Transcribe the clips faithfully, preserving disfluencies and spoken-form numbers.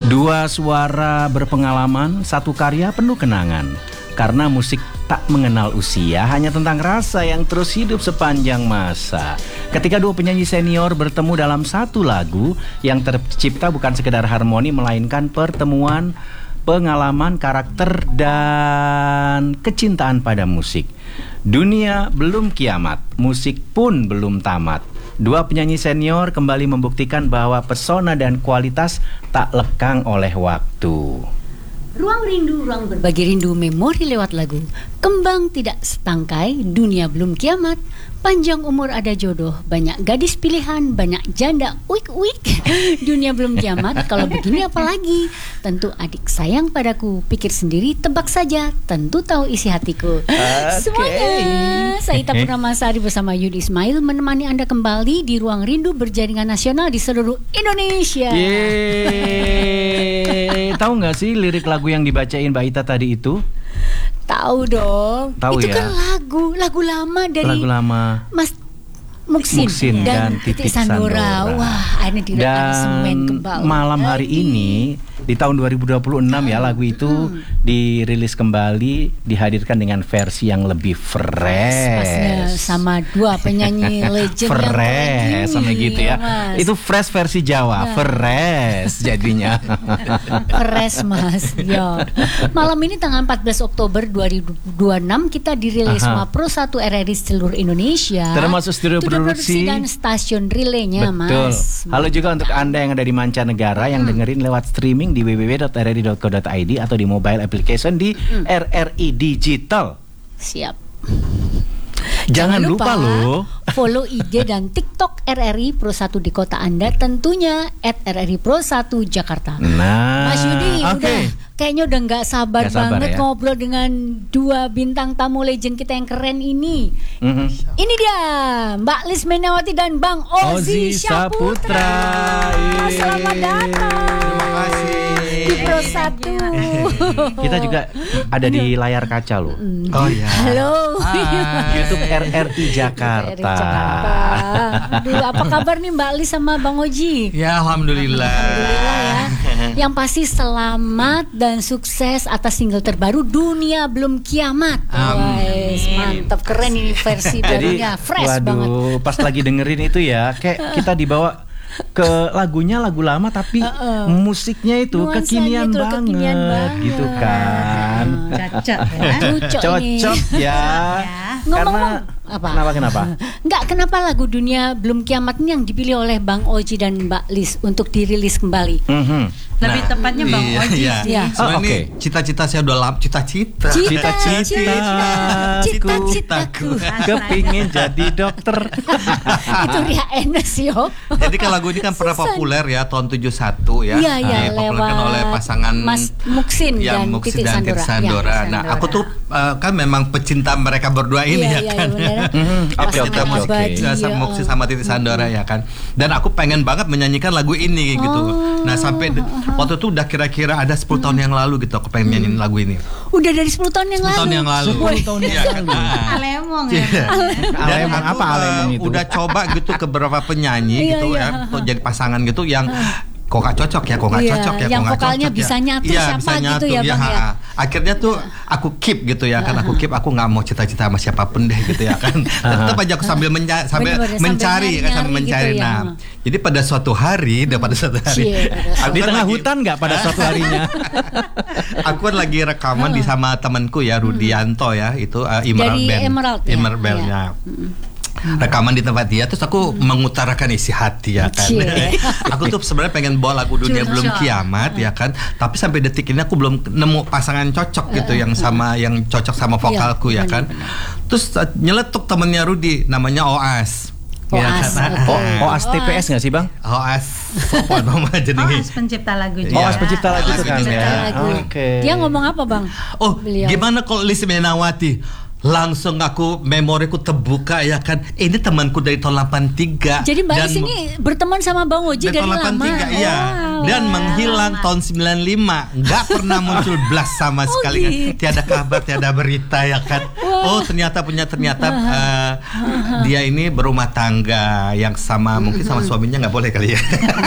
Dua suara berpengalaman, satu karya penuh kenangan. Karena musik tak mengenal usia, hanya tentang rasa yang terus hidup sepanjang masa. Ketika dua penyanyi senior bertemu dalam satu lagu yang tercipta bukan sekedar harmoni, melainkan pertemuan, pengalaman, karakter, dan kecintaan pada musik. Dunia belum kiamat, musik pun belum tamat. Dua penyanyi senior kembali membuktikan bahwa pesona dan kualitas tak lekang oleh waktu. Ruang rindu, ruang berbagi rindu, memori lewat lagu. Kembang tidak setangkai, dunia belum kiamat. Panjang umur ada jodoh, banyak gadis pilihan, banyak janda uik-uik. Dunia belum kiamat, kalau begini apalagi. Tentu adik sayang padaku, pikir sendiri, tebak saja. Tentu tahu isi hatiku. Okay. Semuanya, saya Ita Purnamasari bersama Yudi Ismail menemani Anda kembali di Ruang Rindu berjaringan nasional di seluruh Indonesia. Yeay. Tahu nggak sih lirik lagu yang dibacain Mbak Ita tadi itu? Tahu dong. Tahu itu ya? kan lagu lagu lama dari lagu lama Mas Muksin, Muksin dan, dan Titik Sandora. Wah, ini di aransemen kembali. Malam hari ini di tahun dua ribu dua puluh enam ya, lagu itu hmm. dirilis kembali, dihadirkan dengan versi yang lebih fresh. Pasnya sama dua penyanyi legend fresh, sama gitu ya. Mas. Itu fresh versi Jawa, ya. Fresh jadinya. Fresh Mas. Yo. Malam ini tanggal empat belas Oktober dua ribu dua puluh enam kita dirilis sama Pro satu R R I seluruh Indonesia. Termasuk studio produksi dan stasiun relaynya. Betul. Mas. Halo juga untuk Anda yang ada di mancanegara yang hmm. dengerin lewat streaming di w w w dot r r i dot co dot i d atau di mobile application di hmm. R R I Digital. Siap. Jangan, Jangan lupa, lupa loh follow I G dan TikTok R R I Pro satu di kota Anda, tentunya at R R I Pro satu Jakarta. Nah, Mas Yudi okay. udah kayaknya udah nggak sabar, gak sabar banget ya? Ngobrol dengan dua bintang tamu legend kita yang keren ini. Mm-hmm. Ini dia Mbak Lis Menawati dan Bang Ozi Syaputra. Selamat datang. Terima kasih di Pro satu. Kita juga ada di layar kaca loh. Oh ya. Halo. YouTube R R I Jakarta. Jakarta. Aduh, apa kabar nih Mbak Lis sama Bang Oji? Ya, alhamdulillah. Alhamdulillah ya. Yang pasti selamat dan sukses atas single terbaru Dunia Belum Kiamat. Amin. Mantap, keren ini versi barunya, fresh waduh, banget. Pas lagi dengerin itu ya, kayak kita dibawa ke lagunya lagu lama tapi uh, uh. musiknya itu nuansanya kekinian itu, banget, kekinian banget gitu kan. Cocok ya. Cocok ya. Karena apa? Kenapa kenapa? Enggak, kenapa lagu Dunia Belum Kiamat ini yang dipilih oleh Bang Oji dan Mbak Lis untuk dirilis kembali? Mm-hmm. Lebih nah, tepatnya Bang iya, Oji iya. sih. Ya. Soalnya oh, okay. ini cita-cita saya udah lama, cita-cita. Cita-cita. Cita-citaku. Kepingin jadi dokter. Itu Ria Enes yo. Jadi kan lagu ini kan pernah populer ya tahun tujuh puluh satu ya. Iya, iya, dipopulerkan oleh pasangan Mas Muksin ya, dan Muksin Titik dan Sandora. Titik Sandora. Ya, nah, aku tuh uh, kan memang pecinta mereka berdua ini iya, ya iya, kan. Oke oke oke. Sama Muksin sama Titik Sandora ya kan. Dan aku pengen banget menyanyikan lagu ini gitu. Nah, sampai waktu itu udah kira-kira ada sepuluh tahun yang lalu gitu aku pengen nyanyiin lagu ini. Udah dari sepuluh tahun yang sepuluh lalu. tahun yang lalu. sepuluh tahun yang lalu. Alemong ya. Alemong apa alemong itu? Udah coba gitu ke beberapa penyanyi gitu ya untuk jadi pasangan gitu yang kok gak cocok ya, kok gak iya, cocok ya, yang kok gak vokalnya cocok bisa ya. nyatu iya, siapa bisa nyatu, gitu ya, ya, Bang ha, ya. Akhirnya tuh aku keep gitu ya kan, aku keep aku nggak mau cita-cita sama siapapun deh gitu ya kan. Tetap aja aku sambil menja- sambil Bener-bener, mencari sambil kan sambil mencari. gitu ya. Nah, jadi pada suatu hari, hmm. pada suatu hari, Cie, aku di tengah lagi, hutan nggak pada suatu harinya. Aku kan lagi rekaman di sama temanku ya Rudianto ya, itu uh, Emerald Dari Band, Emerald, ya. Emerald Band ya. Rekaman di tempat dia, terus aku hmm. mengutarakan isi hati ya kan. Aku tuh sebenarnya pengen bawa lagu Dunia Cuma Belum Kiamat ya kan, tapi sampai detik ini aku belum nemu pasangan cocok gitu uh, yang sama uh. yang cocok sama vokalku iya, ya kan. Bener-bener. Terus uh, nyeletuk temennya Rudi namanya Oas. Oas, ya, kan? okay. oh, Oas T P S nggak sih Bang? Oas, apa nama jenenge? Oas pencipta lagu juga. Oas pencipta lagu itu kan ya. Oke. Okay. Dia ngomong apa Bang? Oh, Beliau. Gimana kalau Lis Menawati? Langsung aku memoriku terbuka ya kan. Ini temanku dari tahun delapan tiga. Jadi Mbak Lis ini berteman sama Bang Oji dari, dari lama. delapan tiga, iya. Oh. dan menghilang tahun sembilan puluh lima, nggak pernah muncul blas sama sekali kan. gitu. Tiada kabar, tiada berita ya kan. Oh ternyata punya ternyata uh, dia ini berumah tangga yang sama, mungkin sama suaminya nggak boleh kali ya.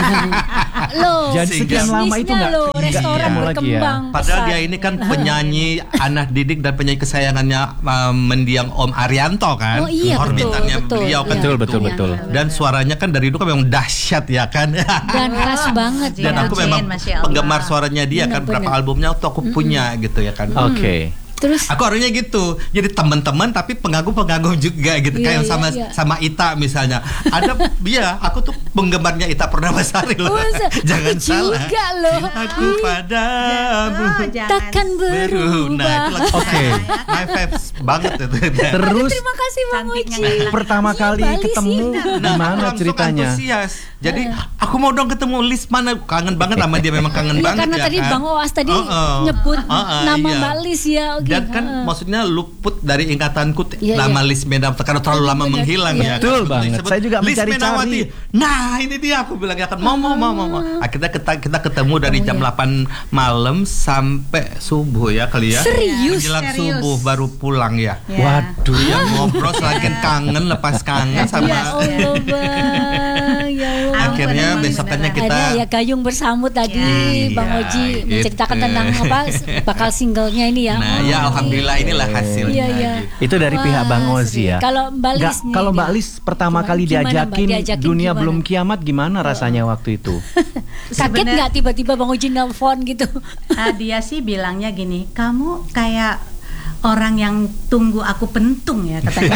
Loh, Jadi sekian lama itu bisnisnya nggak loh, nggak restoran ketemu lagi ya. berkembang Padahal pesat. dia ini kan penyanyi anak didik dan penyanyi kesayangannya uh, mendiang Om Arianto kan. Oh iya, Hormitannya betul, betul. beliau kan Iya, Betul, gitu. betul, betul. Dan suaranya kan dari dulu kan memang dahsyat ya kan. Dan khas banget Dan ya. aku Jin, memang Masya Allah. penggemar suaranya dia kan. Benar-benar. Berapa albumnya tuh aku punya gitu ya kan. Oke. Terus Aku orangnya gitu, jadi teman-teman tapi pengagum-pengagum juga gitu, Iya, kayak iya, sama iya. sama Ita misalnya. Ada dia, aku tuh penggemarnya Ita Purnamasari loh. Masa? Jangan Aku salah. juga loh. Aku padamu. Oh, jangan. takkan Beru. Nah, itu berubah. lagu Oke. saya. My faves banget itu. Terus Terima kasih Bang Cantiknya Oji. nggak hilang. pertama kali Bali ketemu sih. Nah, aku gimana langsung ceritanya? antusias. Jadi aku mau dong ketemu Lis mana, kangen banget sama dia, memang kangen Iya, banget karena ya tadi kan. Bang Oas tadi Oh, oh. nyebut Oh, oh, nama iya. Mbak Lis ya. Oke. Dan kan Heeh. maksudnya luput dari ingatanku t- Iya, nama iya. Lis Menawati karena terlalu lama Benar, menghilang iya. ya. Betul kan? banget. Disebut Saya juga Lis mencari-cari. Menawati. Nah, ini dia aku bilang ya kan. Mau mau mau mau. mau. Akhirnya kita kita ketemu dari Oh, jam iya. delapan malam sampai subuh ya kali ya. Serius? Menjelang Serius. subuh baru pulang ya. Ya. Waduh. Ya ngobrol selain kangen, lepas kangen sama Ya Allah Bang. Ya Allah. akhirnya Ampun, besokannya beneran. kita Ada ya Gayung bersambut tadi Iya, Bang Oji menceritakan gitu. tentang apa bakal singlenya ini ya. Nah, Oh, ya alhamdulillah inilah hasilnya. Iya, iya. gitu. Itu dari Wah, pihak Bang Ozi ya. Kalau Mbak Nggak, Lis nih, kalau Mbak dia. Lis pertama Gimana- kali gimana, Mbak? diajakin, Diajakin dunia gimana? belum kiamat, gimana rasanya waktu itu? Kaget Sebenar- nggak tiba-tiba Bang Oji nelfon gitu? Ah, dia sih bilangnya gini, kamu kayak orang yang tunggu aku pentung ya katanya.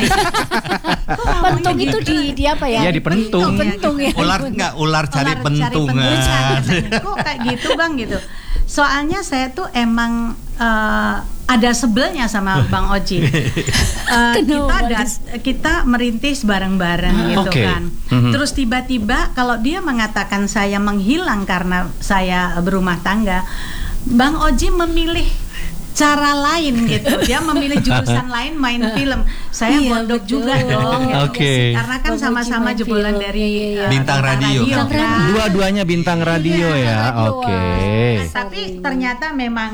Kok ngomongnya Pentung itu gitu? di, di apa ya? Iya, di pentung. Oh, pentung ya. Ular enggak ular cari Ular pentungan. katanya. Kok kayak gitu Bang gitu. Soalnya saya tuh emang eh, ada sebelnya sama Bang Oji. Eh, kita Kenapa, ada Lis? kita merintis bareng-bareng gitu Oke. kan. Mhm. Terus tiba-tiba kalau dia mengatakan saya menghilang karena saya berumah tangga, Bang Oji memilih cara lain gitu. Dia memilih jurusan lain, main film. Saya Iya, gondok betul. juga dong. gitu. Oke. Karena kan Bang Oji sama-sama main jebolan film. dari Iya, iya, iya. eh, Bintang radio. Bintang kan. radio. Dua-duanya bintang radio ya. radio. Oke. Tapi ternyata memang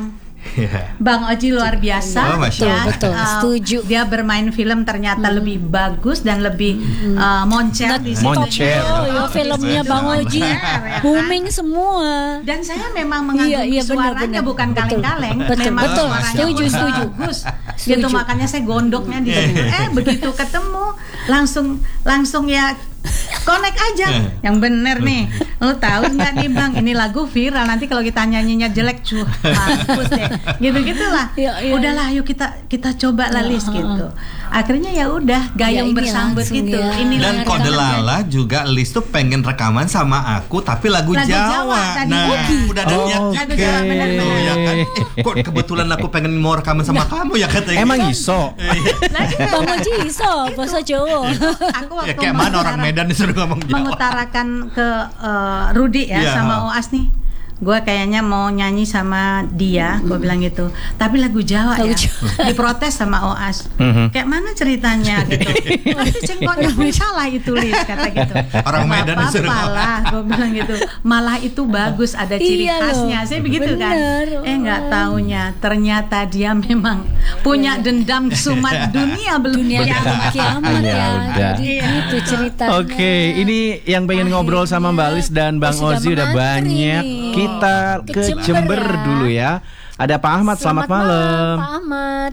Bang Oji luar biasa. Oh, Masya Allah. Betul, betul. Uh, Setuju. Dia bermain film ternyata lebih bagus dan lebih uh, moncer di situ. Moncer. Oh, ya filmnya Bang Oji Moncer, ya kan? booming semua. Dan saya memang Iya, mengagumi iya, benar, suaranya benar. bukan Betul. kaleng-kaleng. Betul, memang betul. suaranya Setuju, setuju. bagus. Setuju. Gitu makanya saya gondoknya di situ. Eh begitu ketemu langsung langsung ya connect aja. Yang bener nih. Lo tahu nggak nih Bang, ini lagu viral, nanti kalau kita nyanyinya jelek cuh mampus deh. Gitu-gitulah. Iya, iya. Udahlah yuk kita kita coba lah Lis gitu. Akhirnya ya udah Ya, gayung ini bersambut langsung gitu. ya. Inilah Dan rekamannya. Kode Lala juga Lis tuh pengen rekaman sama aku tapi lagu, Lagu Jawa. Jawa tadi. Nah, Oh, gitu. udah ada niat Oke. juga. Lagu Jawa, benar-benar. Tuh, ya kan. Eh, kok kebetulan aku pengen mau rekaman sama kamu ya katanya. Emang iso? Bang Oji iso bahasa Jawa. Aku waktu Ya kayak mana orang mengutara- Medan disuruh ngomong Jawa. mengutarakan ke eh, Rudi ya Iya. sama Oas nih. Gue kayaknya mau nyanyi sama dia, gue bilang gitu. Tapi lagu Jawa Lagu ya. Jawa. Diprotes sama Oas. Mhm. Kayak mana ceritanya gitu. Nanti cengkoknya pun salah itu Lis kata gitu. Orang Medan Nggak disuruh apa-apa lah, gue bilang gitu. Malah itu bagus, ada ciri Iya loh. khasnya. Saya begitu kan. Bener. Eh nggak taunya ternyata dia memang punya dendam sumat dunia belum Dunia kiamat. belum kiamat Ya ya. udah. Jadi Iya. gitu ceritanya. Oke, ini yang pengen ngobrol sama Mbak Lis dan Bang Oh, sudah Ozi udah mengantri banyak. nih. Kita Ke ke Jember Jember ya. dulu ya. Ada Pak Ahmad, selamat, malam. Pak Ahmad.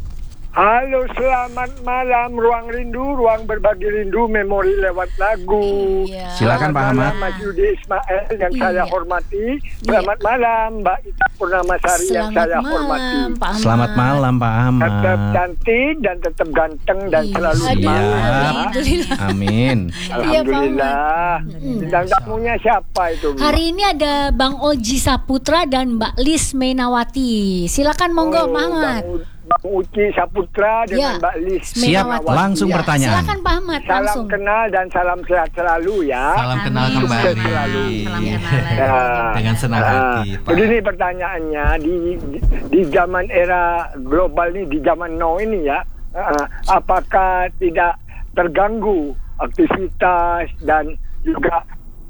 Halo, selamat malam. Ruang Rindu, ruang berbagi rindu, memori lewat lagu. Iya. Silakan, Pak Selamat Ahmad. malam, Mas Yudi Ismail yang Iya. saya hormati. Selamat malam, Mbak Ita Purnamasari yang Selamat saya malam hormati. Pak Ahmad. Selamat malam Pak Tetap Ahmad. cantik dan tetap ganteng dan Iya. selalu Aduh, semangat. alhamdulillah. Amin. Alhamdulillah. Bintang tamunya siapa itu? Bu? Hari ini ada Bang Oji Saputra dan Mbak Lis Menawati. Silakan monggo, Oh, Pak Ahmad. Bang, U- Bang Uci Saputra dengan Ya. Mbak Lis. Siap, Menawati. langsung Ya. pertanyaan. Silakan Pak Ahmad Salam langsung. kenal dan salam sehat selalu ya. Salam kenal Amin. kembali. Selalu. Salam kenal. Ya. Dengan senang Ah, hati, Pak. Begini pertanyaannya di, di di zaman era global ini, di zaman now ini ya, ah, apakah tidak terganggu aktivitas dan juga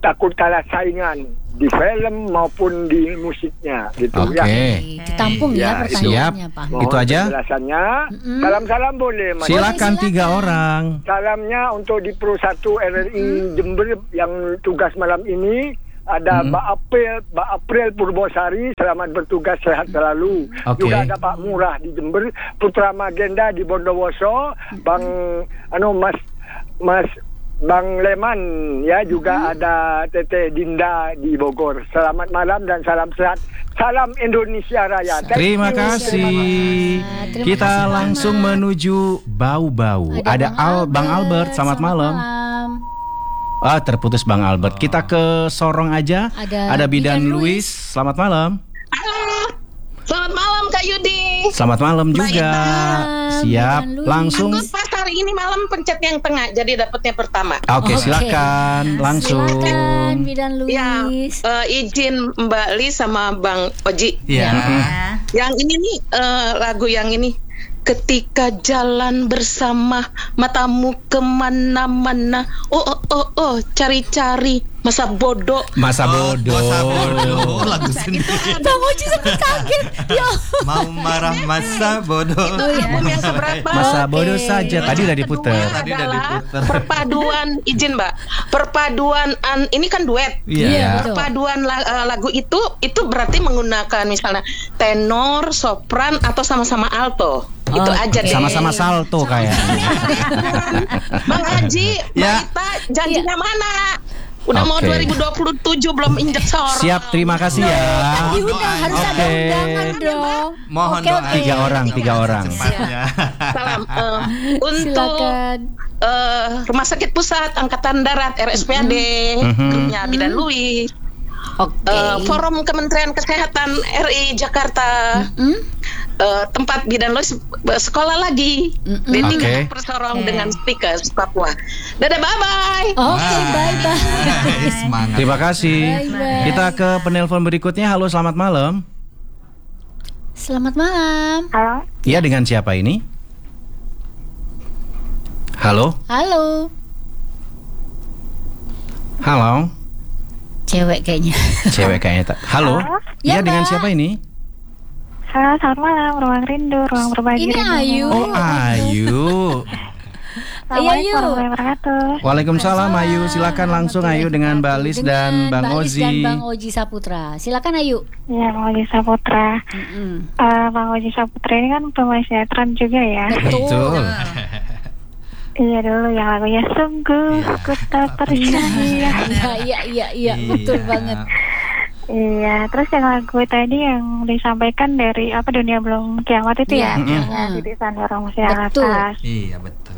takut kalah saingan di film maupun di musiknya gitu Oke. ya. Ditampung ya, Ya, pertanyaannya, Pak. Mohon Itu aja? penjelasannya. Salam-salam boleh, Mas. Silakan tiga orang. Salamnya untuk di Pro satu R R I Jember yang tugas malam ini. Ada Mbak April, Mbak April Purbosari, selamat bertugas, sehat selalu. Oke. Juga ada Pak Murah di Jember, Putra Magenda di Bondowoso, Bang anu Mas Mas Bang Leman ya, juga ada Teteh Dinda di Bogor. Selamat malam dan salam sehat. Salam Indonesia Raya. Thank Terima you. kasih. Terima Kita kasih langsung banget. menuju Bau-Bau. Ada Bang Al Bang Albert, selamat malam. malam. Ah, terputus Bang Albert. Kita ke Sorong aja. Ada Bidan Bidan Luis. Selamat malam. Halo, selamat malam Kak Yudi. Selamat malam juga. Malam, Siap. Bidan Luis. Langsung. Aku pas hari ini malam pencet yang tengah, jadi dapatnya pertama. Oke, Oke. silakan. Langsung. Silakan Bidan Ya, Luis. eh, izin Mbak Li sama Bang Oji. Iya. Yang ini nih eh, lagu yang ini. Ketika jalan bersama, matamu kemana-mana. Oh, oh, oh, oh, cari-cari masa bodoh. Masa bodoh. Masa bodoh. Lagu sendiri. Bang Oji sempat kaget. Ya. Mau marah masa bodoh. Itu album yang seberapa? Masa Oke. bodoh saja. Tadi udah diputer. Tadi udah Adalah diputer. perpaduan, izin Mbak, perpaduan an, ini kan duet. Iya. Iya, betul. Perpaduan la- eh, lagu itu itu berarti menggunakan misalnya tenor, sopran atau sama-sama alto. Itu Oke. aja deh. Sama-sama salto kayak. Bang Haji, Mbak Ya. Ita, janjinya mana? Udah mau Oke. dua ribu dua puluh tujuh belum injek sorong. Siap, terima kasih ya. Diundang, harus ada Oke. undangan dong. Mohon Oke, doa. oke. Tiga orang, tiga orang. Cepatnya. Salam eh, untuk Silakan. eh, Rumah Sakit Pusat Angkatan Darat R S P A D, Mhm. grupnya Bidan Luis. Oke. Eh, Forum Kementerian Kesehatan R I Jakarta, Hmm? eh, tempat Bidan Luis sekolah lagi Mm-mm. di Oke. tingkat Persorong dengan speaker Papua. Dadah, bye bye. Oke, bye-bye. Hai, semangat. Terima kasih. Bye-bye. Kita ke penelpon berikutnya. Halo, selamat malam. Selamat malam. Halo, Iya, dengan siapa ini? Halo? Halo. Halo? Cewek kayaknya. Cewek kayaknya tak. Halo? Halo? Iya, Ya, dengan Mbak. siapa ini? halo, selamat malam, Ruang Rindu, Ruang Berbagi Ini Rindu. Ayu. Oh, Ayu. Assalamualaikum Ayu. warahmatullahi wabarakatuh. Waalaikumsalam Ayu. Silakan langsung Ayu dengan Mbak Lis dan Bang Mbak Lis Ozi. dan Bang Oji Saputra. Silakan Ayu. Ya, Bang Oji Saputra. Mm-mm. Eh, Bang Oji Saputra ini kan pemain sinetron juga ya. Betul. Iya dulu yang lagunya Sungguh Ku Tak Percaya. Iya, iya, iya, iya, betul Iya. banget. Iya, terus yang lagu tadi yang disampaikan dari apa Dunia Belum Kiamat itu ya, Iya, yang mm-mm. Titik Sandoro Musik yang Betul. atas. Iya, betul.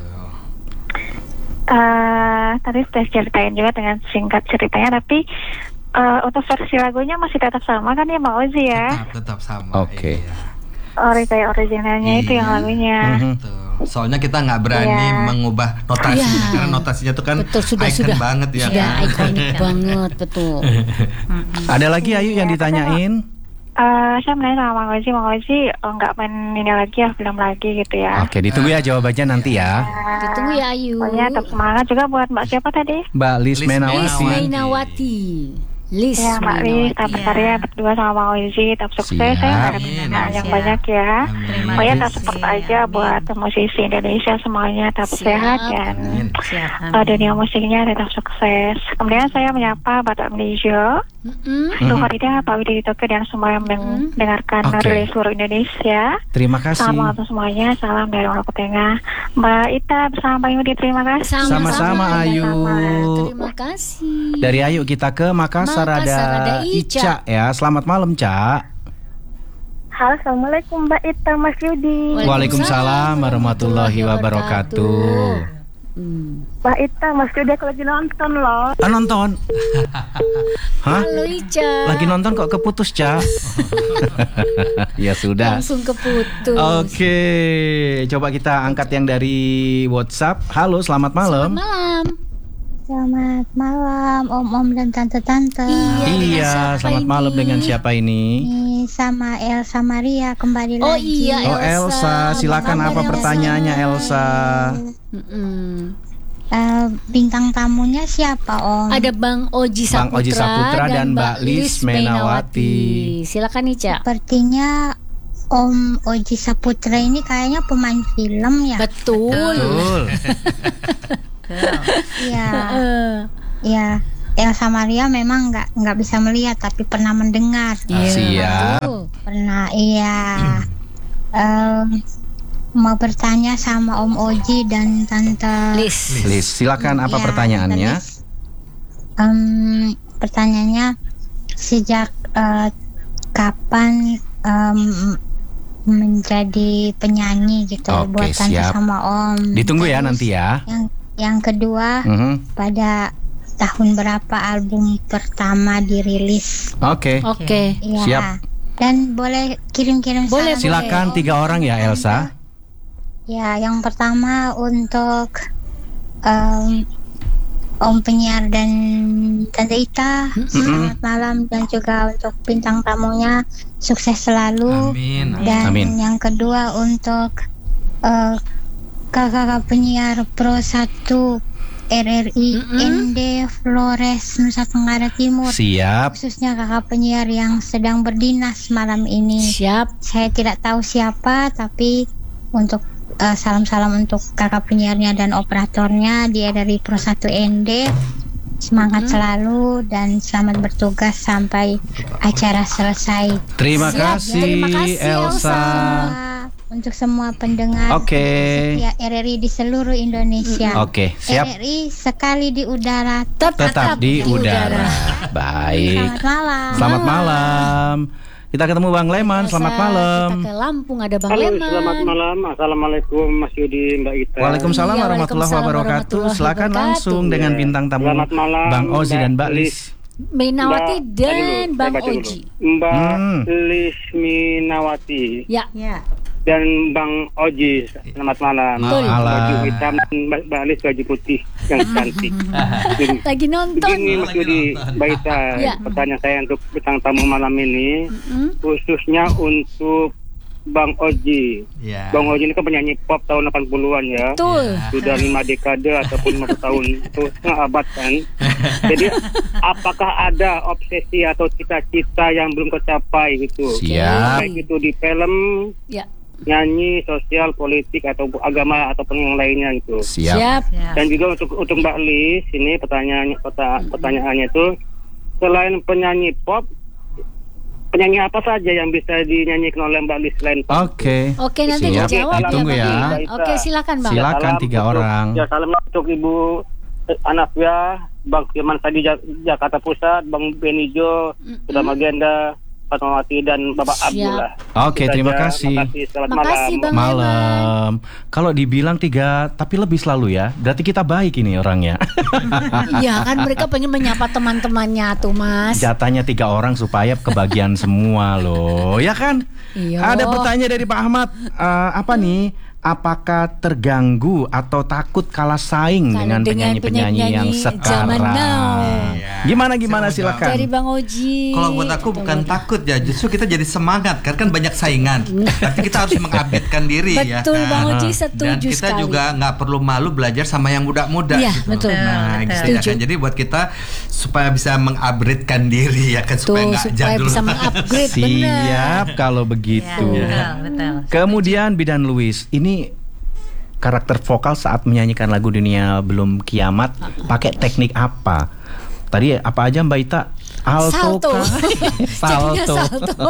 Eh, tadi sudah ceritain juga dengan singkat ceritanya, tapi eh, untuk versi lagunya masih tetap sama kan ya Mbak Ozi ya? Tetap, tetap sama. Oke. Iya. Ori kayak originalnya itu Iya. yang lagunya. Mhm. Betul. Soalnya kita nggak berani Iya. mengubah notasi, Iya. karena notasinya tuh kan Betul, sudah, icon sudah. banget ya. Sudah kan? ikonik banget, betul. Ada lagi Ayu yang ditanyain? Eh, saya menanya sama Mang Ozi, Mang Ozi eh, nggak main ini lagi ya, film lagi gitu ya. Oke, ditunggu ya jawabannya nanti ya. Eh, Ditunggu ya Ayu. Pokoknya tetap semangat juga buat Mbak siapa tadi? Mbak Lis Lis Menawati. Lis Mainawati. Lis Ya Mbak Lis, Mainawati. tetap berkarya berdua sama Mang Ozi, tetap sukses. Siap. Saya harap Amin. yang Siap. banyak ya. Amin. Pokoknya tetap support aja buat musisi Indonesia semuanya tetap Siap. sehat dan Amin. Siap. uh, dunia musiknya tetap sukses. Kemudian saya menyapa Bapak Melijo, Mm-mm. Ibu Farida, Pak Widi Ditoke dan semua yang mendengarkan Oke. dari seluruh Indonesia. Terima kasih. Salam untuk semuanya, salam dari Maluku Tengah. Mbak Ita bersama Pak Yudi, terima kasih. Sama-sama, Ayu. Terima kasih. Dari Ayu kita ke Makassar, Makassar ada ada Ica. Ica ya. Selamat malam, Ca. Halo, Assalamualaikum Mbak Ita, Mas Yudi. Waalaikumsalam warahmatullahi wabarakatuh. Hmm. Mbak Ita, Mas Yudi aku lagi nonton loh. Ah, nonton. Hah? Halo Ica. Lagi nonton kok keputus, Ca? Ya sudah. Langsung keputus. Oke, coba kita angkat yang dari WhatsApp. Halo, selamat malam. Selamat malam. Selamat malam om-om dan tante-tante. Iya, dengan Iya, siapa selamat ini? malam dengan siapa ini? Ini sama Elsa Maria kembali Oh lagi. iya, Oh, Elsa, silakan Apa apa kabar, pertanyaannya, Elsa? Mm-mm. eh, bintang tamunya siapa Om? Ada Bang Oji Bang Saputra, Oji Saputra dan Mbak Lis Menawati. Silakan Ica. Sepertinya Om Oji Saputra ini kayaknya pemain film ya. Betul. Betul. Iya. Eh, Ya, Elsa Maria memang nggak nggak bisa melihat tapi pernah mendengar. iya, Siap. betul. Pernah, iya. Em, mau bertanya sama Om Oji dan Tante Lis. Lis, silakan apa Iya, pertanyaannya? Tante Lis. Em, pertanyaannya sejak eh, kapan em, menjadi penyanyi gitu Oke, buat Tante siap. sama Om. Ditunggu ya Terus nanti ya. Yang yang kedua, Mhm. pada tahun berapa album pertama dirilis? Oke. Oke. Iya. Siap. Dan boleh kirim-kirim Boleh, salam. Silakan Om. tiga orang ya Elsa. Ya, yang pertama untuk em, Om penyiar dan Tante Ita, selamat malam, dan juga untuk bintang tamunya sukses selalu. Amin. Dan Amin. yang kedua untuk eh, kakak-kakak penyiar Pro satu R R I N D Flores Nusa Tenggara Timur, Siap. khususnya kakak penyiar yang sedang berdinas malam ini. Siap. Saya tidak tahu siapa, tapi untuk eh, salam-salam untuk kakak penyiarnya dan operatornya, dia dari Pro satu N D. Semangat selalu dan selamat bertugas sampai acara selesai. Terima Siap. kasih, Terima kasih, Elsa. Elsa. Untuk semua pendengar Oke. setia R R I di seluruh Indonesia. Oke, siap. R R I sekali di udara. Tetap di udara. Baik. Selamat malam. Selamat malam. Kita ketemu Bang Leman. Selamat Elsa, malam. Kita ke Lampung ada Bang Halo, Leman. selamat malam. Assalamualaikum Mas Yudi, Mbak Ita. Waalaikumsalam Iya, warahmatullahi waalaikumsalam wabarakatuh. warahmatullahi Silakan wabarakatuh. langsung dengan Ya. bintang tamu Selamat malam, Bang Ozi dan Mbak Lis. Minawati Mbak- dan Aduh, saya Bang baca dulu. Oji. Mbak Hmm. Lis Minawati Ya. Ya. dan Bang Oji. Selamat malam. Betul. Malam. Baju hitam dan Mbak Mbak Lis baju putih yang cantik. Begini- Lagi nonton. Begini Mas Yudi, Mbak Ita, Ya. pertanyaan saya untuk bintang tamu malam ini, Mm-mm. khususnya untuk Bang Oji. Ya. Bang Oji ini kan penyanyi pop tahun delapan puluhan ya. Betul. Sudah lima dekade ataupun satu tahun, itu setengah abad kan. Jadi apakah ada obsesi atau cita-cita yang belum tercapai gitu? Siap. Baik itu di film, Ya. nyanyi, sosial, politik atau agama ataupun yang lainnya gitu. Siap. Siap. Ya. Dan juga untuk untuk Mbak Lis ini pertanyaannya peta- pertanyaannya itu, selain penyanyi pop, penyanyi apa saja yang bisa dinyanyikan oleh Mbak Lis selain pop? Oke. Oke, nanti Siap. dijawab Ditunggu ya, Bang. ya. Oke, silakan Bang. Silakan Salam tiga untuk- orang. Ya, salam untuk Ibu eh, Anafia, Bang Firman Sadi Jak- Jakarta Pusat, Bang Benijo, Sudah Magenda, Fatmawati dan Bapak Siap. Abdullah. Oke, Itu terima saja. kasih. Terima kasih. Selamat Makasih, malam. Bang. Malam. Kalau dibilang tiga, tapi lebih selalu ya. Berarti kita baik ini orangnya. Iya kan mereka pengen menyapa teman-temannya tuh, Mas. Jatahnya tiga orang supaya kebagian semua loh, ya kan? Iya. Ada pertanyaan dari Pak Ahmad. Eh, apa nih? Apakah terganggu atau takut kalah saing Kalau dengan dengan penyanyi-penyanyi yang penyanyi sekarang? zaman now. Gimana gimana Silakan. silakan. Dari Bang Oji. Kalau buat aku bukan takut ya, justru kita jadi semangat kan kan banyak saingan. Tapi kita harus mengupdatekan diri ya. Betul, kan? Bang Oji, Dan setuju kita sekali. juga nggak perlu malu belajar sama yang muda-muda. Iya, gitu. betul. Nah, Betul, gitu ya setuju. kan. Jadi buat kita supaya bisa mengupgradekan diri ya kan supaya Tuh, nggak supaya jadul. bisa mengupgrade, benar. Siap kalau Ya, begitu. betul, betul. Kemudian Bidan Louis, ini karakter vokal saat menyanyikan lagu Dunia Belum Kiamat pakai teknik apa? Tadi apa aja Mbak Ita? Alto Salto. kah? Jadinya Salto. salto.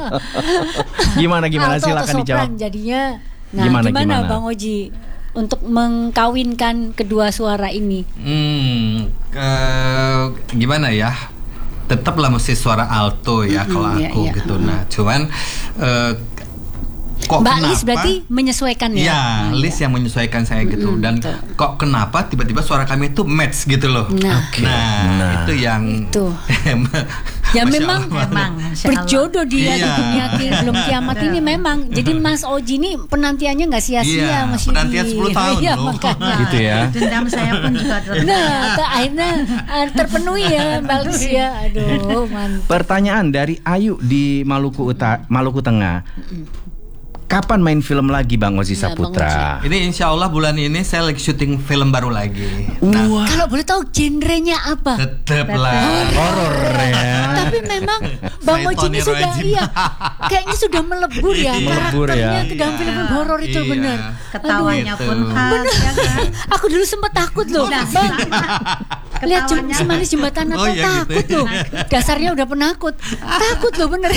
Gimana gimana Alto atau silakan dijawab. sopran jadinya. Nah, Gimana, gimana, gimana? Bang Oji untuk mengkawinkan kedua suara ini? Hmm, ke- gimana ya? Tetaplah mesti suara alto ya kalau iya, aku iya. gitu. Nah, cuman eh, kok Mbak kenapa? Lis berarti menyesuaikan ya? Ya, Lis yang menyesuaikan saya gitu. Dan kok kenapa tiba-tiba suara kami itu match gitu loh. Nah. Nah, Nah. itu yang Itu. Ya Masya memang Allah. Memang, Insya Allah. berjodoh dia di Iya. dunia ki- belum kiamat ini memang. Jadi Mas Oji ini penantiannya nggak sia-sia, Iya, Mas penantian Yudi. sepuluh tahun Iya, loh. makanya. Gitu ya. Dendam saya pun juga terpenuhi. Nah, ke- akhirnya ah, terpenuhi ya Mbak Lis ya. Aduh, mantap. Pertanyaan dari Ayu di Maluku Utara, Maluku Tengah. kapan main film lagi Bang Ozi Saputra? Ini insya Allah bulan ini saya lagi syuting film baru lagi. Nah, Wah. Kalau boleh tahu genrenya apa? Tetaplah horor ya. Tapi memang Bang Oji ini sudah iya, kayaknya sudah melebur ya melebur karakternya ya. ke dalam film horor itu iya. benar. Ketawanya Aduh, pun gitu. khas ya kan. Aku dulu sempat takut loh. Nah, Bang, lihat Jem- si manis jembatan Natal Oh, iya, takut gitu. loh. Dasarnya udah penakut. Takut loh bener.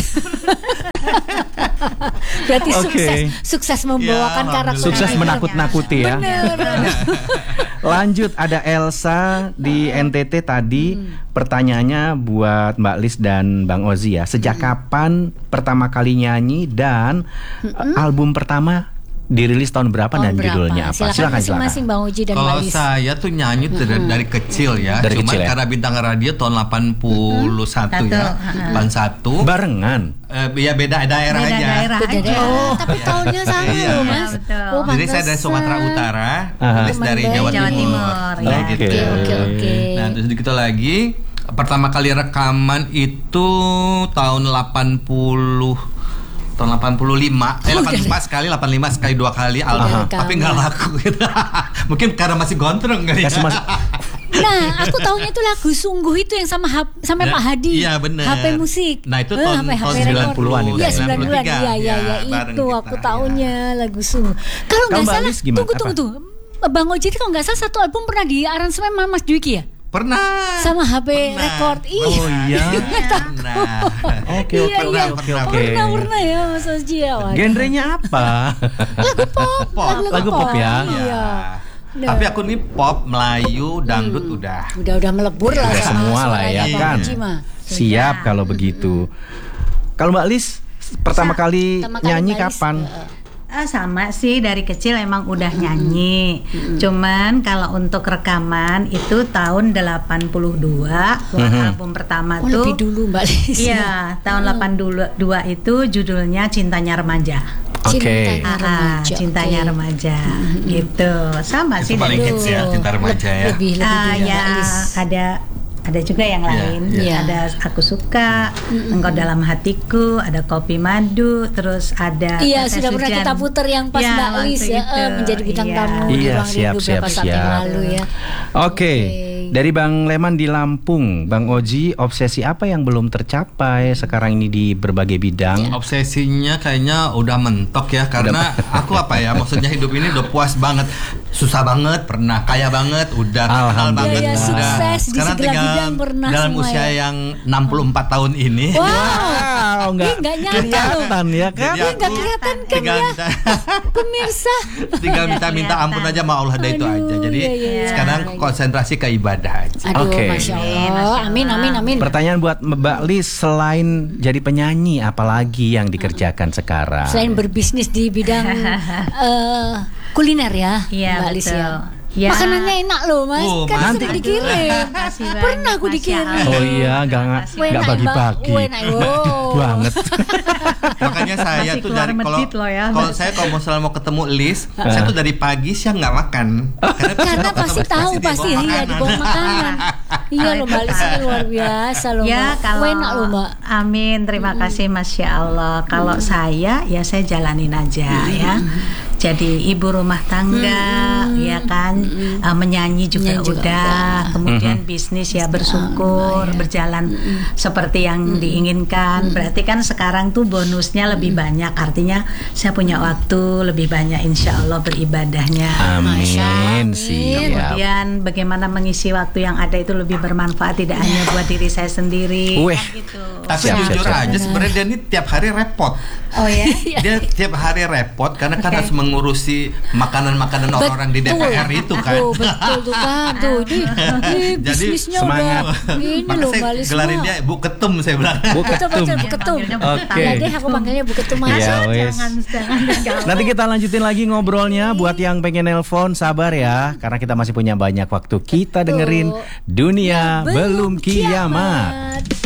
Berarti Oke. sukses sukses membawakan Ya, karakter. Sukses itu. menakut-nakuti ya. Bener. Lanjut ada Elsa di N T T tadi. Pertanyaannya buat Mbak Lis dan Bang Ozi ya. Sejak kapan pertama kali nyanyi dan uh, album pertama dirilis tahun berapa Tahun dan berapa? judulnya apa? Silakan Silakan masing-masing silakan. Bang Oji dan Mbak Kalau Lis. saya tuh nyanyi tuh dari, dari kecil ya. Dari Cuman kecil ya? karena bintang radio tahun delapan puluh satu Satu. ya. Ha-ha. delapan puluh satu. Barengan. Eh, ya beda daerah Beda aja. daerah Beda aja. daerah, tapi tahunnya sama Iya. loh Mas. Betul. Oh, Jadi saya dari pantesan. Sumatera Utara, Aha. Lis dari Teman Jawa, dari Jawa Timur. Timur, Kayak ya. gitu. Oke, oke, oke. Nah, terus gitu lagi pertama kali rekaman itu tahun delapan puluh tahun delapan puluh lima eh Oh, delapan puluh lima sekali, delapan puluh lima sekali dua kali album, Aha. tapi nggak laku gitu. Mungkin karena masih gondrong kali ya. Kasih mas- Nah, aku tahunya itu lagu Sungguh itu yang sama Hap- sama Ya, Pak Hadi. iya, bener. H P musik. Nah, itu Eh, tahun- H P, H P tahun record. sembilan puluhan itu. Iya, sembilan puluhan. sembilan puluh tiga. Iya, iya, iya, Ya, bareng itu kita, aku ya. tahunya lagu Sungguh. Kalau Kalau nggak Mbak salah, Lis gimana? tunggu tunggu Apa? tuh. Bang Oji itu kalau nggak salah satu album pernah di aransemen sama Mas Dwiki ya? Pernah. Sama H P Pernah. record. Iya. Oh iya. Pernah. Oke Iya, oke iya. oke oke oke. Pernah pernah ya Mas Oji ya. Waduh. Genrenya apa? Lagu pop. Pop. Lagu, Lagu pop ya? Iya. Nah. Tapi aku nih pop, Melayu, dangdut udah. Udah udah melebur lah Udah sama semua lah suaranya ya Bang kan. Oji mah. Siap kalau begitu. Kalau Mbak Lis pertama Sa- kali pertama kali nyanyi Mbak Lis, kapan? eh, Ah, sama sih dari kecil emang udah nyanyi. Cuman kalau untuk rekaman itu tahun delapan puluh dua buat Mhm. album pertama Oh, tuh. lebih dulu Mbak Lis. Iya, tahun delapan puluh dua itu judulnya Cintanya Remaja. Oke. Cintanya Ah, ah, Remaja. Cintanya Oke. Remaja. Gitu. Sama Itu sih paling dari hits ya, Cinta Remaja ya. Lebih lebih Ah, dulu ya, Mbak Lis. ada ada juga yang Iya, lain. iya. Ada Aku Suka, Engkau Dalam Hatiku, ada Kopi Madu, terus ada Iya, Tetes sudah pernah Hujan. kita puter yang pas Ya, Mbak Lis waktu ya itu. eh, menjadi bintang Iya. tamu di Iya, Ruang siap, Rindu siap, beberapa saat yang siap. lalu ya. Oke. Dari Bang Leman di Lampung, Bang Oji, obsesi apa yang belum tercapai sekarang ini di berbagai bidang? Obsesinya kayaknya udah mentok ya, karena aku apa ya, maksudnya hidup ini udah puas banget, susah banget pernah, kaya banget udah, terkenal Alhamdulillah. banget Iya, iya, udah. sukses di Sekarang segala tinggal bidang pernah dalam semua usia ya. yang enam puluh empat tahun ini. Wow. Wow, nggak Ih, nggak nyangka loh. kelihatan ya kan? Jadi Ih, nggak aku kelihatan kan tinggal ya. minta, Pemirsa. tinggal minta-minta ampun aja sama Allah, ada itu Aduh, aja. Jadi iya, iya, iya. sekarang konsentrasi ke ibadah aja. Aduh, Oke. Masya Allah. Amin, amin, amin. Pertanyaan buat Mbak Lis, selain jadi penyanyi, apalagi yang dikerjakan sekarang? Selain berbisnis di bidang eh, kuliner ya, Iya, Mbak Lis betul. ya. Ya. Makanannya enak loh Mas, Oh, kan nanti. sering dikirim. Makasih banyak, Pernah aku Masya dikirim. Allah. Oh iya, nggak nggak Weh, nggak naik, bagi-bagi, Mbak. Weh, naik, wow. banget. Makanya saya Masih tuh keluar dari kalau medit loh ya. kalau saya kalau misalnya mau ketemu Lis, saya tuh dari pagi siang nggak makan. Karena, Karena pasti tahu pasti iya di bawah makanan. Iya loh Mbak Lis, ini luar biasa loh. Ya Mbak. kalau enak loh Mbak. Amin, terima kasih Masya Allah. Kalau saya ya saya jalanin aja ya. Jadi ibu rumah tangga, ya kan, uh, menyanyi juga Menyanyi juga udah, kemudian bisnis ya bersyukur berjalan seperti yang diinginkan. Berarti kan sekarang tuh bonusnya lebih banyak, artinya saya punya waktu lebih banyak, insya Allah beribadahnya. Amin, siap. Kemudian bagaimana mengisi waktu yang ada itu lebih bermanfaat, tidak hanya buat diri saya sendiri. Weh. Kan gitu. Tapi Siap, jujur siap, siap. aja sebenarnya dia ini tiap hari repot. Oh ya. Dia tiap hari repot karena kan Oke. harus mengurusi makanan-makanan orang-orang di D P R itu kan. Oh, betul tuh kan. Tuh, di, di Jadi, bisnisnya semangat. udah ini Maka loh saya Mbak Lis. gelarin dia Bu Ketum, saya bilang. Bu Betul, Ketum. betul, Bu Ketum. Panggilnya Bu Oke. Ya deh, aku panggilnya Bu Ketum aja. Ya wes. Jangan, jangan, jangan. Nanti kita lanjutin lagi ngobrolnya. Buat yang pengen nelpon, sabar ya, karena kita masih punya banyak waktu. Kita dengerin Dunia Belum Kiamat.